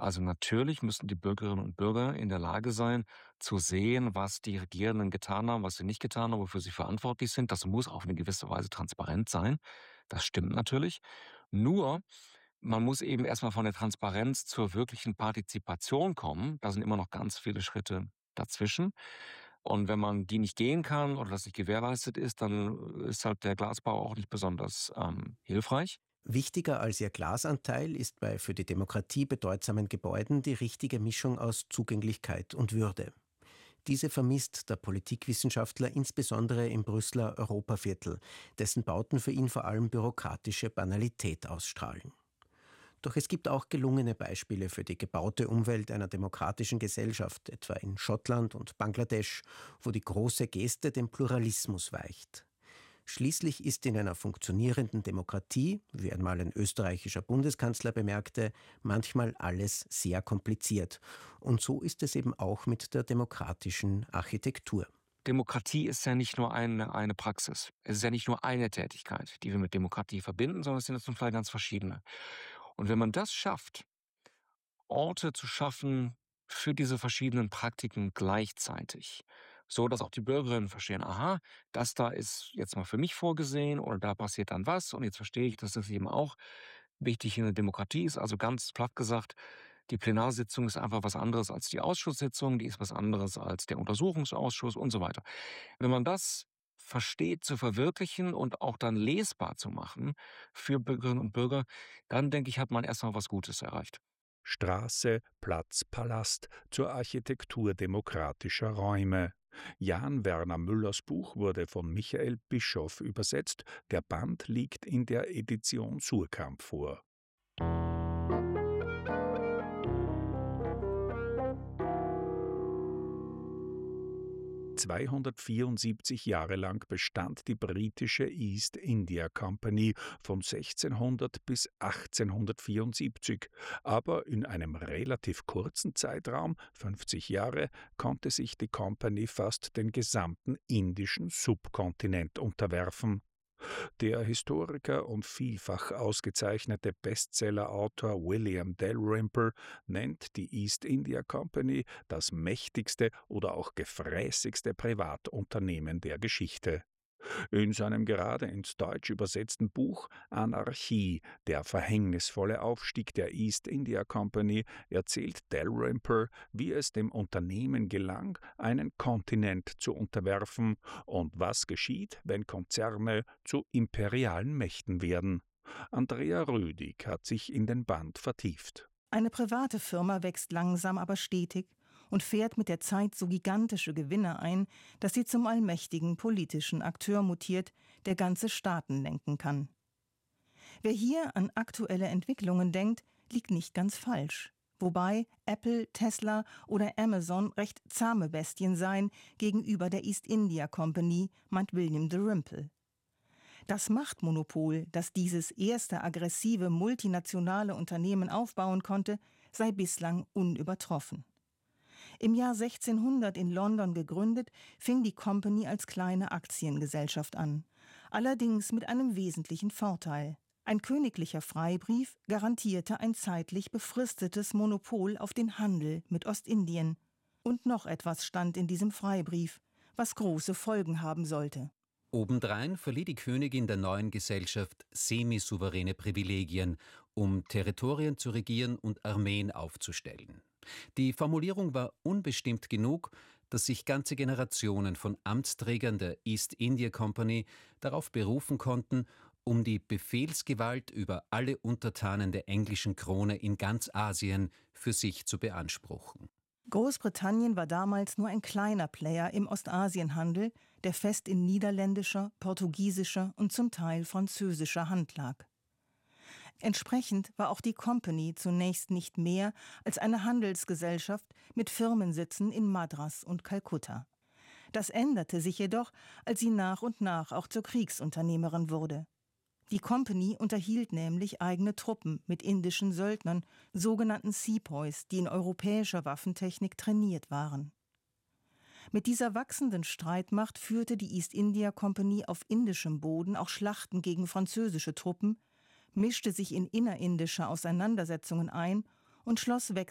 Also natürlich müssen die Bürgerinnen und Bürger in der Lage sein, zu sehen, was die Regierenden getan haben, was sie nicht getan haben, wofür sie verantwortlich sind. Das muss auf eine gewisse Weise transparent sein. Das stimmt natürlich. Nur, man muss eben erstmal von der Transparenz zur wirklichen Partizipation kommen. Da sind immer noch ganz viele Schritte dazwischen. Und wenn man die nicht gehen kann oder das nicht gewährleistet ist, dann ist halt der Glasbau auch nicht besonders hilfreich. Wichtiger als ihr Glasanteil ist bei für die Demokratie bedeutsamen Gebäuden die richtige Mischung aus Zugänglichkeit und Würde. Diese vermisst der Politikwissenschaftler insbesondere im Brüsseler Europaviertel, dessen Bauten für ihn vor allem bürokratische Banalität ausstrahlen. Doch es gibt auch gelungene Beispiele für die gebaute Umwelt einer demokratischen Gesellschaft, etwa in Schottland und Bangladesch, wo die große Geste dem Pluralismus weicht. Schließlich ist in einer funktionierenden Demokratie, wie einmal ein österreichischer Bundeskanzler bemerkte, manchmal alles sehr kompliziert. Und so ist es eben auch mit der demokratischen Architektur. Demokratie ist ja nicht nur eine Praxis. Es ist ja nicht nur eine Tätigkeit, die wir mit Demokratie verbinden, sondern es sind zum Teil ganz verschiedene. Und wenn man das schafft, Orte zu schaffen für diese verschiedenen Praktiken gleichzeitig, so dass auch die Bürgerinnen verstehen, aha, das da ist jetzt mal für mich vorgesehen oder da passiert dann was und jetzt verstehe ich, dass das eben auch wichtig in der Demokratie ist. Also ganz platt gesagt, die Plenarsitzung ist einfach was anderes als die Ausschusssitzung, die ist was anderes als der Untersuchungsausschuss und so weiter. Wenn man das versteht zu verwirklichen und auch dann lesbar zu machen für Bürgerinnen und Bürger, dann denke ich, hat man erstmal was Gutes erreicht. Straße, Platz, Palast zur Architektur demokratischer Räume. Jan Werner Müllers Buch wurde von Michael Bischoff übersetzt. Der Band liegt in der Edition Suhrkamp vor. 274 Jahre lang bestand die britische East India Company von 1600 bis 1874. Aber in einem relativ kurzen Zeitraum, 50 Jahre, konnte sich die Company fast den gesamten indischen Subkontinent unterwerfen. Der Historiker und vielfach ausgezeichnete Bestsellerautor William Dalrymple nennt die East India Company das mächtigste oder auch gefräßigste Privatunternehmen der Geschichte. In seinem gerade ins Deutsch übersetzten Buch »Anarchie – Der verhängnisvolle Aufstieg der East India Company« erzählt Dalrymple, wie es dem Unternehmen gelang, einen Kontinent zu unterwerfen und was geschieht, wenn Konzerne zu imperialen Mächten werden. Andrea Rödig hat sich in den Band vertieft. Eine private Firma wächst langsam, aber stetig und fährt mit der Zeit so gigantische Gewinne ein, dass sie zum allmächtigen politischen Akteur mutiert, der ganze Staaten lenken kann. Wer hier an aktuelle Entwicklungen denkt, liegt nicht ganz falsch. Wobei Apple, Tesla oder Amazon recht zahme Bestien seien gegenüber der East India Company, meint William Dalrymple. Das Machtmonopol, das dieses erste aggressive multinationale Unternehmen aufbauen konnte, sei bislang unübertroffen. Im Jahr 1600 in London gegründet, fing die Company als kleine Aktiengesellschaft an. Allerdings mit einem wesentlichen Vorteil. Ein königlicher Freibrief garantierte ein zeitlich befristetes Monopol auf den Handel mit Ostindien. Und noch etwas stand in diesem Freibrief, was große Folgen haben sollte. Obendrein verlieh die Königin der neuen Gesellschaft semisouveräne Privilegien, um Territorien zu regieren und Armeen aufzustellen. Die Formulierung war unbestimmt genug, dass sich ganze Generationen von Amtsträgern der East India Company darauf berufen konnten, um die Befehlsgewalt über alle Untertanen der englischen Krone in ganz Asien für sich zu beanspruchen. Großbritannien war damals nur ein kleiner Player im Ostasienhandel, der fest in niederländischer, portugiesischer und zum Teil französischer Hand lag. Entsprechend war auch die Company zunächst nicht mehr als eine Handelsgesellschaft mit Firmensitzen in Madras und Kalkutta. Das änderte sich jedoch, als sie nach und nach auch zur Kriegsunternehmerin wurde. Die Company unterhielt nämlich eigene Truppen mit indischen Söldnern, sogenannten Sepoys, die in europäischer Waffentechnik trainiert waren. Mit dieser wachsenden Streitmacht führte die East India Company auf indischem Boden auch Schlachten gegen französische Truppen, mischte sich in innerindische Auseinandersetzungen ein und schloss